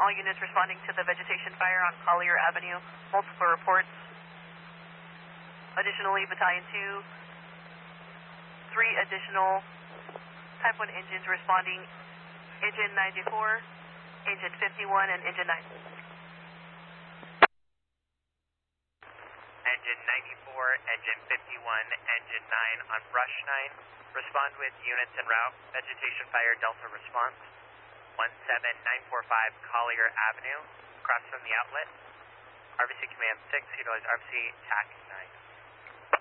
all units responding to the vegetation fire on Collier Avenue. Multiple reports. Additionally, Battalion 2, 3 additional Type 1 engines responding. Engine 94, Engine 51, and Engine 9. Engine 94, Engine 51, Engine 9 on Brush 9. Respond with units en route. Vegetation fire Delta response. 17945 Collier Avenue, across from the outlet. RBC Command 6, utilize RBC TAC 9.